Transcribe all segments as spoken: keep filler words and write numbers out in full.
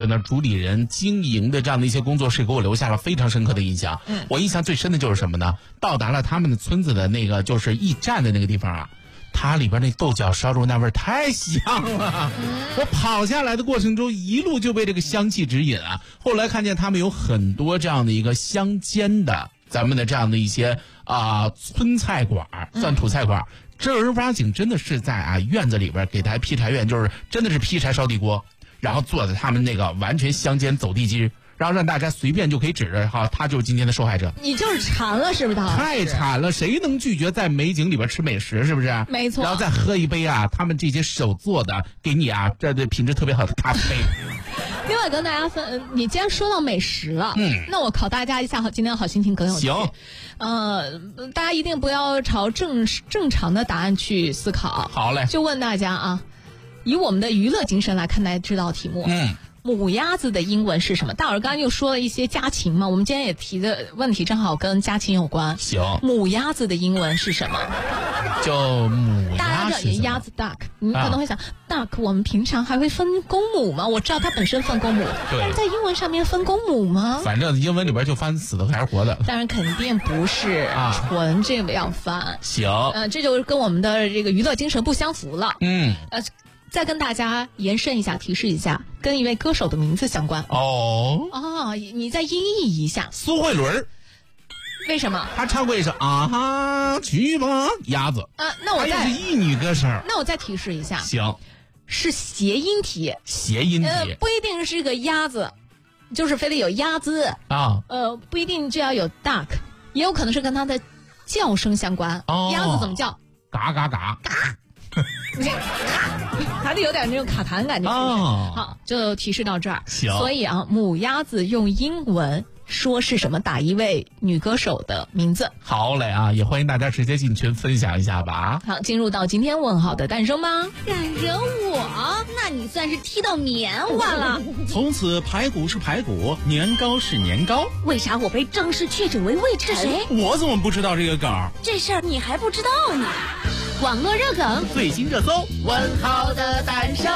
那主理人经营的这样的一些工作室，给我留下了非常深刻的印象。嗯，我印象最深的就是什么呢？到达了他们的村子的那个就是驿站的那个地方啊，它里边那豆角烧肉那味儿太香了。我跑下来的过程中，一路就被这个香气指引啊。后来看见他们有很多这样的一个乡间的咱们的这样的一些啊、呃、村菜馆，算土菜馆。嗯，正儿八经真的是在啊院子里边给台劈柴院，就是真的是劈柴烧地锅，然后坐在他们那个完全乡间走地鸡，然后让大家随便就可以指着哈，他就是今天的受害者。 你就是馋了是不是？ 太馋了，谁能拒绝在美景里边吃美食，是不是？ 没错。 然后再喝一杯啊，他们这些手做的给你啊，这这品质特别好的咖啡。 另外跟大家分，你既然说到美食了，嗯，那我考大家一下，好，今天好心情更有趣。 行， 呃，大家一定不要朝正正常的答案去思考。 好嘞， 就问大家啊，以我们的娱乐精神来看待这道题目。嗯。母鸭子的英文是什么？大伙儿刚刚又说了一些家禽嘛，我们今天也提的问题正好跟家禽有关。 行， 母鸭子的英文是什么？ 就母鸭是什么？ 大家知道鸭子 duck， 你可能会想、啊、duck 我们平常还会分公母吗？我知道它本身分公母， 对， 但在英文上面分公母吗？ 反正英文里边就翻死的还是活的。 当然肯定不是纯这个样翻。 行， 呃，这就跟我们的这个娱乐精神不相符了。 嗯， 呃。再跟大家延伸一下，提示一下，跟一位歌手的名字相关。 哦哦，你再音译一下。 苏慧伦。 为什么？ 她唱过一首啊哈去吧鸭子啊，那我再她也是一女歌手。 那我再提示一下。 行， 是谐音题。 谐音题、 呃、不一定是个鸭子，就是非得有鸭子啊。 呃，不一定就要有 duck， 也有可能是跟它的叫声相关。 哦， 鸭子怎么叫？ 嘎嘎嘎嘎。你看，还得有点那种卡痰感觉。 哦， 好，就提示到这儿。 行。 所以啊，母鸭子用英文说是什么？打一位女歌手的名字。 好嘞啊，也欢迎大家直接进群分享一下吧。 好，进入到今天问号的诞生吧。 敢惹我，那你算是踢到棉花了。 从此排骨是排骨，年糕是年糕。 为啥我被正式确诊为胃馋？ 这谁？我怎么不知道这个梗？ 这事儿你还不知道呢。网络热梗， 最新热搜， 问号的诞生。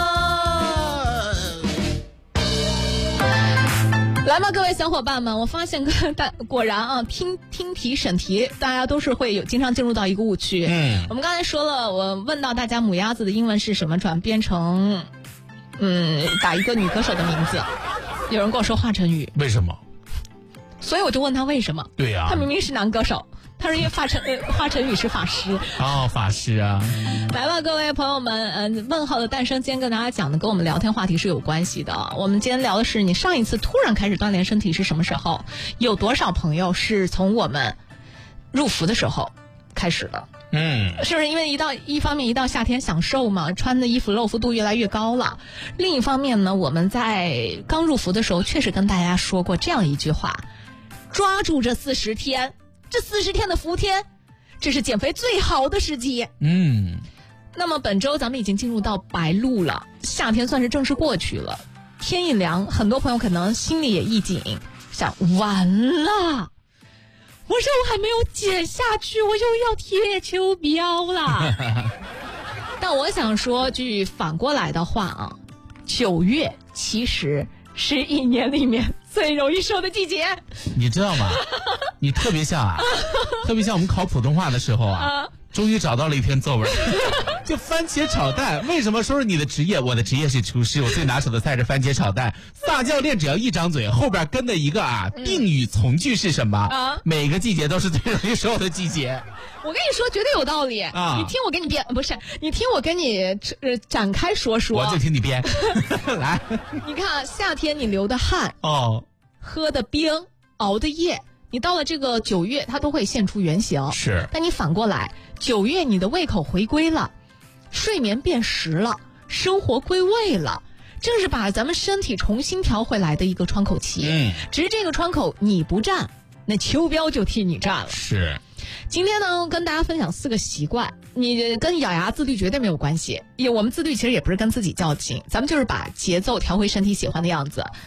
来吧，各位小伙伴们，我发现大果然啊，听听题审题，大家都是会有经常进入到一个误区。嗯，我们刚才说了，我问到大家母鸭子的英文是什么，转变成嗯打一个女歌手的名字，有人跟我说华晨宇， 为什么？ 所以我就问他为什么？ 对呀、啊， 他明明是男歌手。他是因为华晨呃华晨宇是法师哦，法师啊！ 来吧，各位朋友们，嗯、呃，问号的诞生，今天跟大家讲的跟我们聊天话题是有关系的。我们今天聊的是你上一次突然开始锻炼身体是什么时候？有多少朋友是从我们入伏的时候开始的？ 嗯， 是不是因为一到一方面一到夏天享受嘛，穿的衣服露肤度越来越高了。另一方面呢，我们在刚入伏的时候确实跟大家说过这样一句话：抓住这四十天。这四十天的伏天，这是减肥最好的时机。 嗯， 那么本周咱们已经进入到白露了，夏天算是正式过去了。天一凉，很多朋友可能心里也一紧，想完了，我肉还没有减下去，我又要贴秋膘了。但我想说句反过来的话啊，九月其实是一年里面最容易瘦的季节， 你知道吗？你特别像啊，特别像我们考普通话的时候啊，终于找到了一篇作文，就番茄炒蛋。为什么说是你的职业？我的职业是厨师，我最拿手的菜是番茄炒蛋。萨教练只要一张嘴，后边跟的一个啊定语从句是什么？啊，每个季节都是最容易瘦的季节。 我跟你说，绝对有道理啊！你听我给你编，不是你听我跟你呃展开说说。 我就听你编，来。 你看，夏天你流的汗哦， 喝的冰，熬的夜。你到了这个九月，它都会现出原形。 是， 但你反过来，九月你的胃口回归了，睡眠变实了，生活归位了，正是把咱们身体重新调回来的一个窗口期。嗯，只是这个窗口你不占，那秋膘就替你占了。 是。 今天呢，跟大家分享四个习惯，你跟咬牙自律绝对没有关系。也我们自律其实也不是跟自己较劲，咱们就是把节奏调回身体喜欢的样子。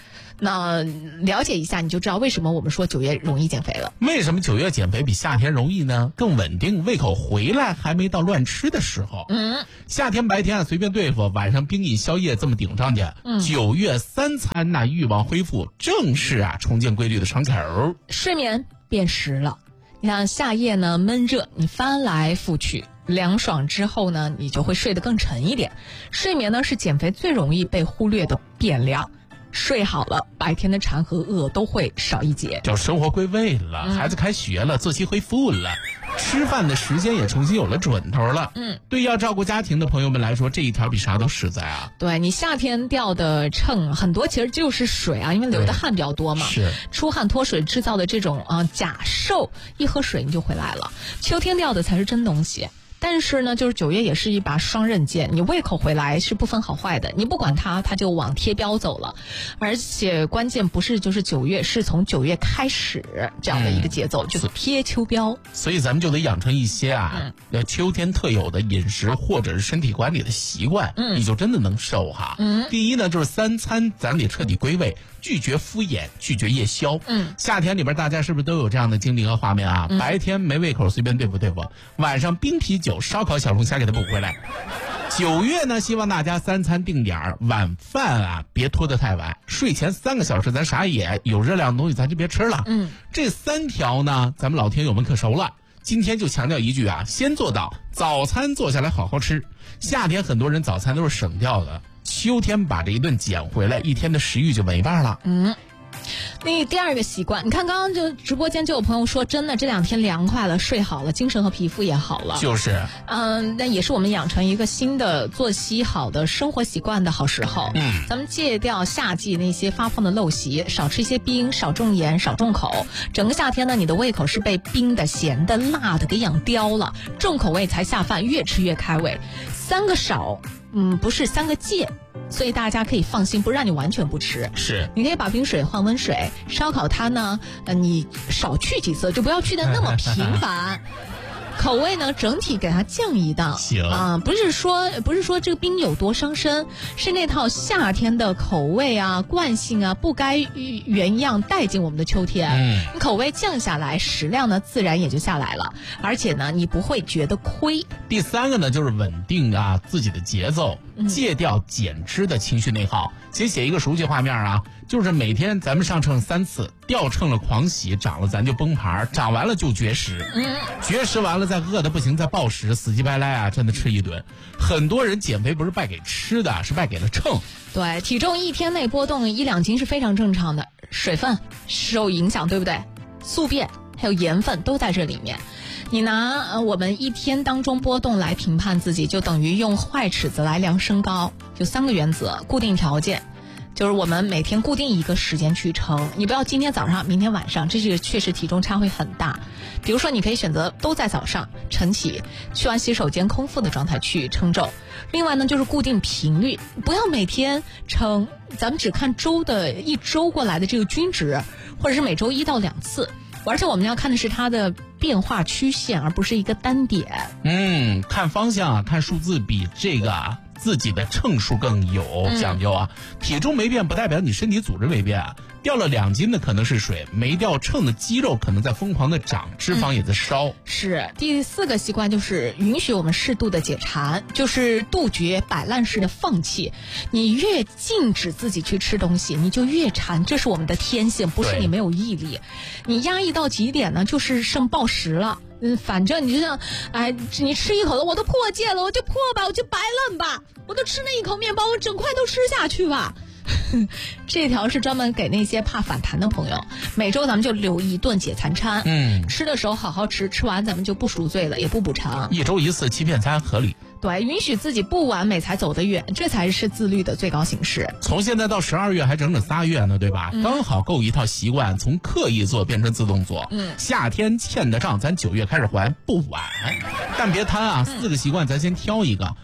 那了解一下，你就知道为什么我们说九月容易减肥了。 为什么九月减肥比夏天容易呢？更稳定，胃口回来还没到乱吃的时候。 嗯， 夏天白天啊随便对付，晚上冰饮宵夜这么顶上去。嗯，九月三餐那欲望恢复，正是啊重建规律的窗口。 睡眠变实了，你看夏夜呢闷热，你翻来覆去。凉爽之后呢，你就会睡得更沉一点。睡眠呢是减肥最容易被忽略的变量。睡好了，白天的馋和饿都会少一截， 就生活归位了，嗯、孩子开学了，作息恢复了，吃饭的时间也重新有了准头了。嗯，对要照顾家庭的朋友们来说，这一条比啥都实在啊。 对，你夏天掉的秤很多其实就是水啊，因为流的汗比较多嘛， 是出汗脱水制造的这种啊、呃、假瘦，一喝水你就回来了。秋天掉的才是真东西。但是呢，就是九月也是一把双刃剑，你胃口回来是不分好坏的，你不管它，它就往贴标走了。而且关键不是就是九月，是从九月开始这样的一个节奏，嗯、就是贴秋膘。 所以咱们就得养成一些啊，嗯、秋天特有的饮食或者是身体管理的习惯，嗯、你就真的能瘦哈。嗯，第一呢，就是三餐咱得彻底归位，拒绝敷衍，拒绝夜宵。嗯，夏天里边大家是不是都有这样的经历和画面啊？嗯、白天没胃口随便对付对付，晚上冰啤酒。烧烤小龙虾给它补回来。九月呢，希望大家三餐定点儿，晚饭啊别拖得太晚，睡前三个小时咱啥也有热量的东西咱就别吃了。嗯，这三条呢，咱们老听友们可熟了。今天就强调一句啊，先做到早餐坐下来好好吃。夏天很多人早餐都是省掉的，秋天把这一顿捡回来，一天的食欲就没伴了。 嗯。那第二个习惯，你看刚刚就直播间就有朋友说，真的这两天凉快了，睡好了，精神和皮肤也好了。 就是， 嗯，那也是我们养成一个新的作息好的生活习惯的好时候。嗯，咱们戒掉夏季那些发胖的陋习，少吃一些冰，少重盐，少重口。整个夏天呢，你的胃口是被冰的、咸的、辣的给养刁了，重口味才下饭，越吃越开胃。三个少，嗯，不是三个戒。所以大家可以放心，不让你完全不吃。 是， 你可以把冰水换温水，烧烤它呢，呃，你少去几次，就不要去的那么频繁。口味呢，整体给它降一档。 行啊，不是说不是说这个冰有多伤身，是那套夏天的口味啊、惯性啊，不该原样带进我们的秋天。嗯，你口味降下来，食量呢自然也就下来了，而且呢，你不会觉得亏。 第三个呢，就是稳定啊自己的节奏，戒掉减脂的情绪内耗。先写一个熟悉画面啊，就是每天咱们上秤三次，掉秤了狂喜，长了咱就崩盘，长完了就绝食，嗯，绝食完了再饿的不行再暴食，死乞白赖啊，真的吃一顿。很多人减肥不是败给吃的，是败给了秤。 对，体重一天内波动一两斤是非常正常的，水分受影响，对不对？宿便还有盐分都在这里面。你拿呃我们一天当中波动来评判自己，就等于用坏尺子来量身高。有三个原则，固定条件，就是我们每天固定一个时间去称，你不要今天早上明天晚上，这是确实体重差会很大。比如说你可以选择都在早上晨起，去完洗手间空腹的状态去称重。另外呢，就是固定频率，不要每天称，咱们只看周的一周过来的这个均值，或者是每周一到两次。而且我们要看的是它的变化曲线，而不是一个单点。 嗯，看方向啊，看数字比这个啊自己的称数更有讲究啊。嗯、体重没变不代表你身体组织没变啊。掉了两斤的可能是水，没掉秤的肌肉可能在疯狂的长，脂肪也在烧。嗯、 是第四个习惯就是允许我们适度的解馋，就是杜绝摆烂式的放弃。你越禁止自己去吃东西，你就越馋，这是我们的天性，不是你没有毅力。你压抑到极点呢，就是剩暴食了。嗯，反正你就像，哎，你吃一口的，我都破戒了，我就破吧，我就白烂吧，我都吃那一口面包，我整块都吃下去吧。这条是专门给那些怕反弹的朋友，每周咱们就留一顿解馋餐。嗯，吃的时候好好吃，吃完咱们就不赎罪了，也不补偿。 一周一次欺骗餐合理。 对，允许自己不完美才走得远，这才是自律的最高形式。 从现在到十二月还整整仨月呢，对吧？嗯、刚好够一套习惯从刻意做变成自动做。嗯，夏天欠的账咱九月开始还不晚，但别贪啊！四个习惯咱先挑一个，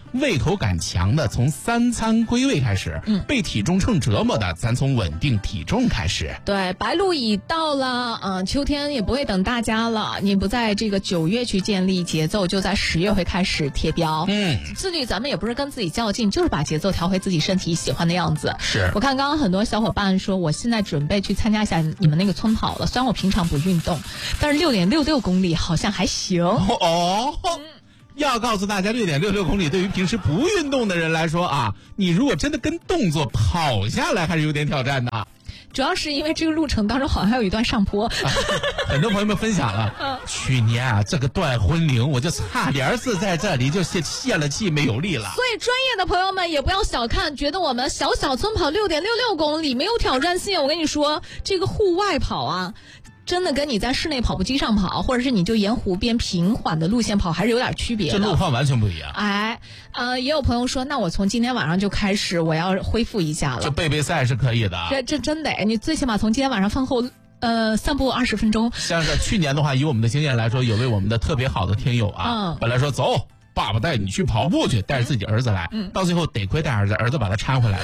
胃口感强的从三餐归位开始，嗯，被体重秤折磨的咱从稳定体重开始。 对，白露已到了，嗯、呃，秋天也不会等大家了，你不在这个九月去建立节奏，就在十月会开始贴标。 嗯， 自律咱们也不是跟自己较劲，就是把节奏调回自己身体喜欢的样子。 是我看刚刚很多小伙伴说，我现在准备去参加一下你们那个村跑了，虽然我平常不运动，但是六点六六公里好像还行。 哦。嗯，要告诉大家，六点六六公里对于平时不运动的人来说啊，你如果真的跟动作跑下来，还是有点挑战的。 主要是因为这个路程当中好像有一段上坡，啊、 很多朋友们分享了，嗯、去年啊这个断婚龄，我就差点是在这里就泄泄了气，没有力了。 所以专业的朋友们也不要小看，觉得我们小小村跑六点六六公里没有挑战性。我跟你说，这个户外跑啊，真的跟你在室内跑步机上跑，或者是你就沿湖边平缓的路线跑，还是有点区别的。 这路况完全不一样。 哎，呃，也有朋友说，那我从今天晚上就开始，我要恢复一下了。 这背背赛是可以的。 这这真的，你最起码从今天晚上饭后，呃，散步二十分钟。 像是去年的话，以我们的经验来说，有位我们的特别好的听友啊，嗯、本来说走，爸爸带你去跑步去，带着自己儿子来，嗯、到最后得亏带儿子，儿子把他搀回来了。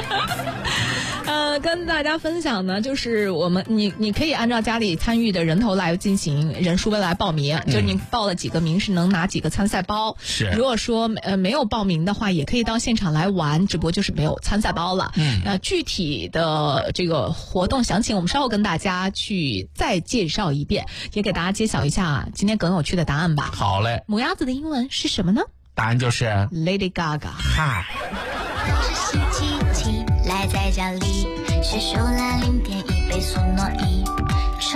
呃，跟大家分享呢，就是我们你你可以按照家里参与的人头来进行人数来报名，嗯、就是你报了几个名是能拿几个参赛包。 是， 如果说呃没有报名的话，也可以到现场来玩，只不过就是没有参赛包了。嗯，呃，具体的这个活动详情，我们稍后跟大家去再介绍一遍，也给大家揭晓一下今天耿有趣的答案吧。 好嘞， 母鸭子的英文是什么呢？ 答案就是 Lady Gaga。 嗨。 来在家里，是数了零点一倍速诺一。